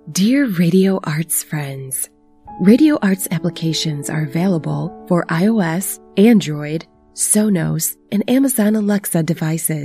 Dear Radio Arts friends, Radio Arts applications are available for iOS, Android, Sonos, and Amazon Alexa devices.